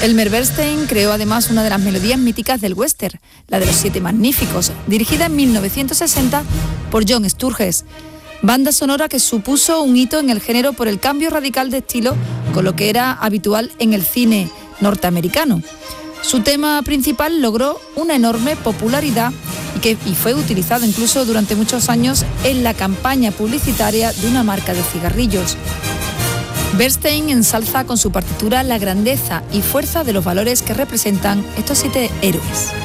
Elmer Bernstein creó además una de las melodías míticas del western, la de los Siete Magníficos, dirigida en 1960 por John Sturges. Banda sonora que supuso un hito en el género por el cambio radical de estilo con lo que era habitual en el cine norteamericano. Su tema principal logró una enorme popularidad y fue utilizado incluso durante muchos años en la campaña publicitaria de una marca de cigarrillos. Bernstein ensalza con su partitura la grandeza y fuerza de los valores que representan estos 7 héroes.